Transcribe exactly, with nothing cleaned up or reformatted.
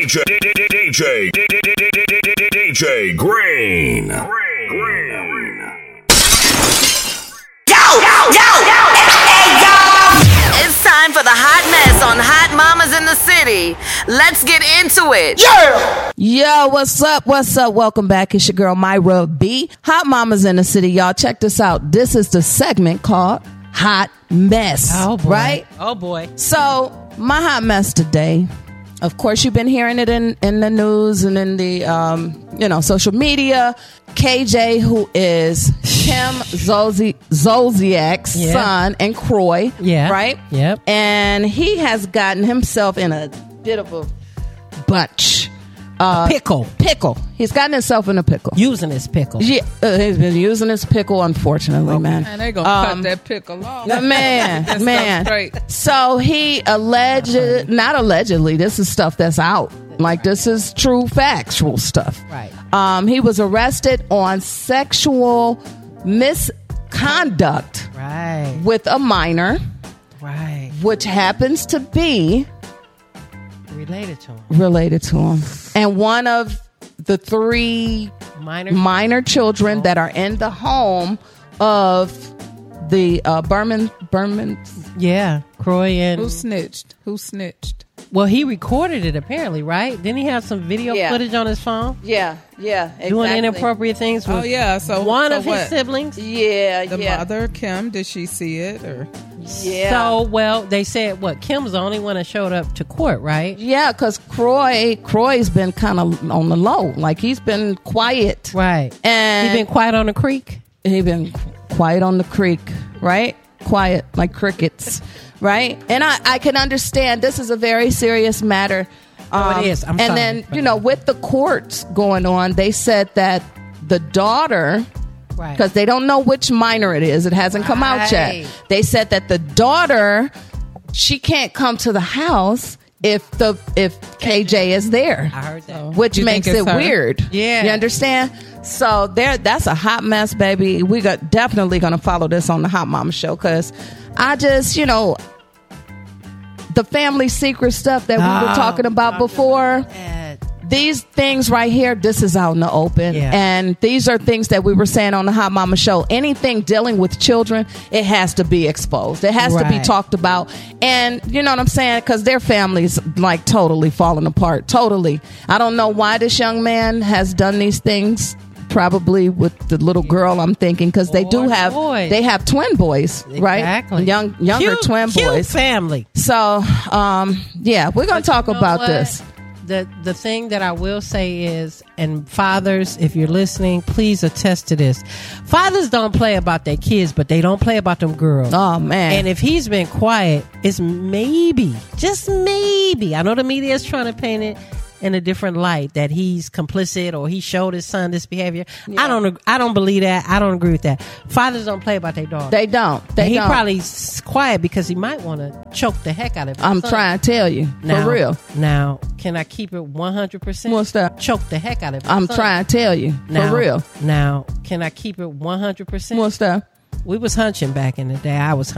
J D J D J Green. Yo, yo, yo, yo, hey, yo! It's time for the hot mess on Hot Mamas in the City. Let's get into it. Yeah! Yo, what's up? What's up? Welcome back. It's your girl, Myra B. Hot Mamas in the City, y'all. Check this out. This is the segment called Hot Mess. Oh, boy. Right? Oh, boy. So, my hot mess today, of course, you've been hearing it in, in the news and in the, um, you know, social media. K J, who is Kim Zolci- Zolciak's Yeah. son, and Kroy, Yeah. right? Yep. And he has gotten himself in a bit of a bunch. Uh, Pickle. Pickle. He's gotten himself in a pickle. Using his pickle. Yeah, uh, he's been using his pickle, unfortunately, man. And they gonna Um, cut that pickle off. Man, That stuff man. straight. So he alleged, not allegedly, this is stuff that's out. Like, this is true factual stuff. Right. Um, he was arrested on sexual misconduct Right. with a minor, Right. which happens to be Related to him. related to him. And one of the three Minor. minor children that are in the home of the uh, Berman, Berman, Yeah. Kroy and. Who snitched? Who snitched? Well, he recorded it apparently, right? Didn't he have some video Yeah. footage on his phone? yeah, yeah, exactly. Doing inappropriate things with Oh yeah. So one so of what? his siblings? Yeah, The yeah, mother, Kim, did she see it or? yeah. So, well, they said, what? Kim's the only one that showed up to court, right? Yeah, because Kroy, Kroy's been kind of on the low. Like, he's been quiet. Right. And He been quiet on the creek? he been quiet on the creek, right? Quiet like crickets, right? And I, I can understand this is a very serious matter. Oh, it is. I'm and sorry. then, you know, with the courts going on, they said that the daughter, Right. because they don't know which minor it is. It hasn't come out yet. Right. They said that the daughter, she can't come to the house if the if K J is there, I heard that. which You think makes it it's her? weird. Yeah. You understand? So there, that's a hot mess, baby. We got definitely going to follow this on the Hot Mama Show because I just, you know, the family secret stuff that we were Oh, talking about before. These things right here, this is out in the open. Yeah. And these are things that we were saying on the Hot Mama Show. Anything dealing with children, it has to be exposed. It has to be Right. talked about. And you know what I'm saying? Because their family's like totally falling apart. Totally. I don't know why this young man has done these things. Probably with the little girl, I'm thinking, because they do Boy, have boy. they have twin boys, right? Exactly. Young younger Cute- twin cute boys. family. So, um, yeah, we're gonna But talk you know about what? this. The the thing that I will say is, and fathers, if you're listening, please attest to this. Fathers don't play about their kids, but they don't play about them girls. Oh man. And if he's been quiet, it's maybe, just maybe. I know the media is trying to paint it in a different light that he's complicit or he showed his son this behavior. I don't. ag- I don't believe that. I don't agree with that. Fathers don't play about their daughters. They don't. They And he don't. probably s- quiet because he might want to choke the heck out of his I'm son. trying to tell you, Now, for real. Now, can I keep it one hundred percent? What's that? Choke the heck out of his I'm son. trying to tell you, Now, for real. Now, can I keep it one hundred percent? What's that? We was hunching back in the day. I was hunching.